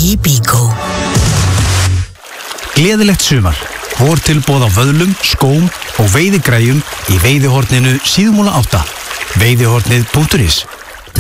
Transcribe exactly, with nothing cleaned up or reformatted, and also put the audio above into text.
í Bíkó. Gleðilegt sumar. Vortilboð á vöðlum, skóm og veiðigræjum í veiðihorninu Síðumúla átta. veiðihornið punktur is